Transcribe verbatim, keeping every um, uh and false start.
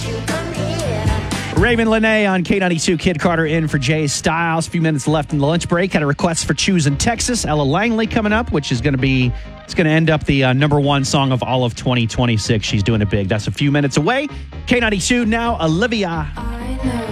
Raven Lene on K ninety-two. Kid Carter in for Jay Styles. A few minutes left in the lunch break. Had a request for Choosing Texas. Ella Langley coming up, which is going to be, it's going to end up the uh, number one song of all of twenty twenty-six. She's doing it big. That's a few minutes away. K ninety-two now, Olivia.